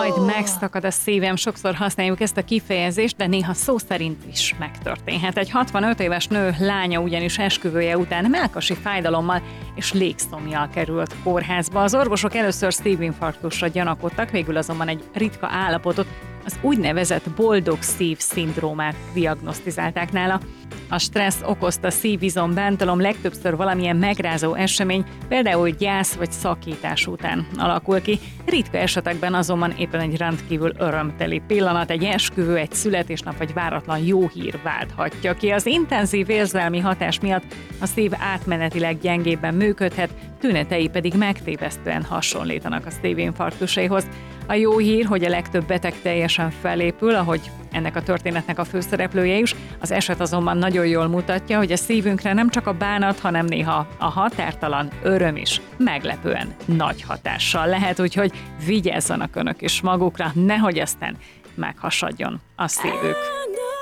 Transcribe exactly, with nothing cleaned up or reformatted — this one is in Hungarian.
majd megszakad a szívem. Sokszor használjuk ezt a kifejezést, de néha szó szerint is megtörténhet. Egy hatvanöt éves nő lánya ugyanis esküvője után mellkasi fájdalommal és légszomjjal került kórházba. Az orvosok először szívinfarktusra gyanakodtak, végül azonban egy ritka állapotot, az úgynevezett boldog szív szindrómát diagnosztizálták nála. A stressz okozta szívizom bántalom legtöbbször valamilyen megrázó esemény, például gyász vagy szakítás után alakul ki. Ritka esetekben azonban éppen egy rendkívül örömteli pillanat, egy esküvő, egy születésnap vagy váratlan jó hír válthatja ki. Az intenzív érzelmi hatás miatt a szív átmenetileg gyengébben működhet, tünetei pedig megtévesztően hasonlítanak a szívinfarktusaihoz. A jó hír, hogy a legtöbb beteg teljesen felépül, ahogy ennek a történetnek a főszereplője is. Az eset azonban nagyon jól mutatja, hogy a szívünkre nem csak a bánat, hanem néha a határtalan öröm is meglepően nagy hatással lehet, úgyhogy vigyázzanak önök is magukra, nehogy aztán meghasadjon a szívük.